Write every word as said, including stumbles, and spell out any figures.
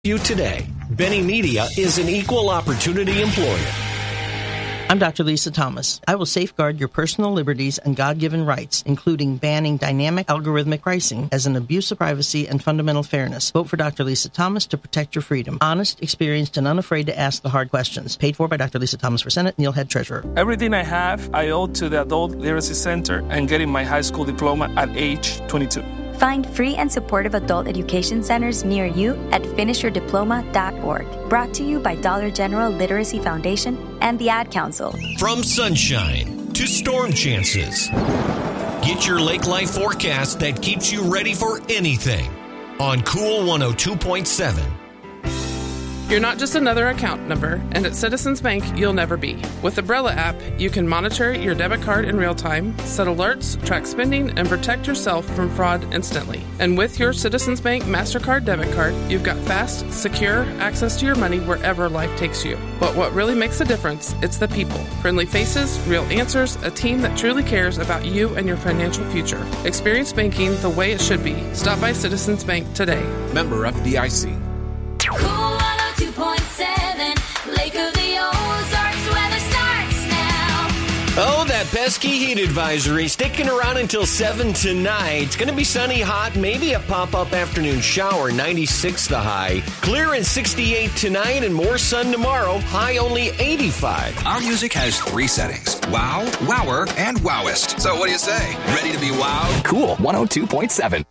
You today. Benny Media is an equal opportunity employer. I'm Doctor Lisa Thomas. I will safeguard your personal liberties and God-given rights, including banning dynamic algorithmic pricing as an abuse of privacy and fundamental fairness. Vote for Doctor Lisa Thomas to protect your freedom. Honest, experienced, and unafraid to ask the hard questions. Paid for by Doctor Lisa Thomas for Senate, Neil Head Treasurer. Everything I have, I owe to the Adult Literacy Center and getting my high school diploma at age twenty-two. Find free and supportive adult education centers near you at finish your diploma dot org. Brought to you by Dollar General Literacy Foundation and the Ad Council. From sunshine to storm chances, get your lake life forecast that keeps you ready for anything on Cool one oh two point seven. You're not just another account number, and at Citizens Bank, you'll never be. With the Brella app, you can monitor your debit card in real time, set alerts, track spending, and protect yourself from fraud instantly. And with your Citizens Bank MasterCard debit card, you've got fast, secure access to your money wherever life takes you. But what really makes a difference, it's the people. Friendly faces, real answers, a team that truly cares about you and your financial future. Experience banking the way it should be. Stop by Citizens Bank today. Member F D I C. two point seven, Lake of the Ozarks, weather starts now. Oh, that pesky heat advisory sticking around until seven tonight. It's going to be sunny, hot, maybe a pop-up afternoon shower, ninety-six the high. Clear and sixty-eight tonight and more sun tomorrow, high only eighty-five. Our music has three settings: wow, wower, and wowest. So what do you say? Ready to be wowed? Cool one oh two point seven.